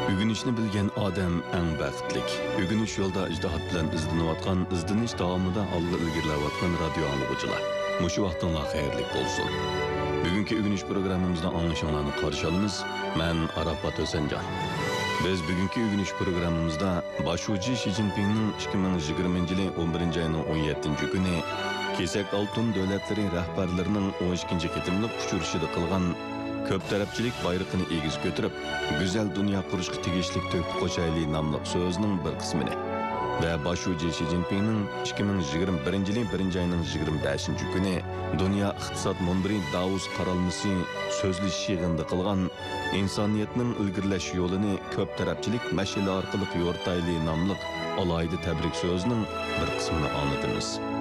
Ügünüşni bilgen odam eng baxtlik. Ügünüş yo'lda ijtihod bilan izlanayotgan, izlanish davomida Alloh ilgirlayotgan radio anglag'uchilar. Mushu vaqtinglar xayrli bo'lsin. Bugungi ügünüş programmamizda anglashinglarni qarshi olamiz. Men Arafat O'sanjar. Biz bugungi ügünüş programmamizda Başuji Xi Jinpingning 2020-yil 11-oyning 17-kuni Kesak Altun davlatlari rahbarlarining 12-chi qitimliq uchrashida qilgan ko'p tarafchilik bayrog'ini egiz ko'tarib, go'zal dunyo qurishga tegishli to'p qo'shayli nomli so'zning bir qismini va Başuji Xi Jinpingning 2021-yil 1-oyning 25-kuni dunyo iqtisod munbiri Davos qaralmasi so'zlashish yig'inida qilgan insoniyatning ilgirlash yo'lini ko'p tarafchilik mashina orqali yo'rtayli nomli alohida tabrik so'zining bir qismini anglatamiz.